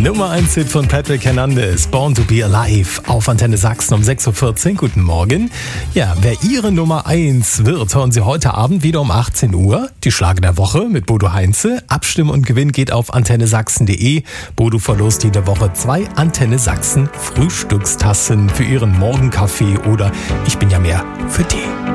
Nummer 1 Hit von Patrick Hernandez, Born to be Alive, auf Antenne Sachsen um 6.14 Uhr. Guten Morgen. Ja, wer Ihre Nummer 1 wird, hören Sie heute Abend wieder um 18 Uhr. Die Schlager der Woche mit Bodo Heinze. Abstimmen und Gewinn geht auf antennesachsen.de. Bodo verlost jede Woche 2 Antenne Sachsen Frühstückstassen für Ihren Morgenkaffee oder ich bin ja mehr für Tee.